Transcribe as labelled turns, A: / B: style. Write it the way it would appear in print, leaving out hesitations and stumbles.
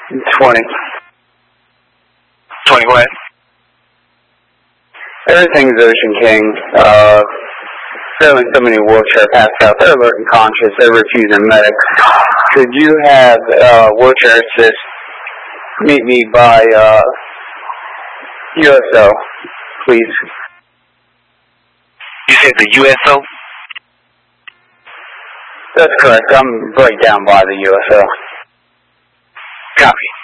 A: 20.
B: 20, go ahead.
A: Everything's Ocean King. Feeling so many wheelchair passed out. They're alert and conscious. They're refusing medics. Could you have wheelchair assist meet me by USO, please?
B: You said the USO?
A: That's correct. I'm right down by the USO.
B: Copy.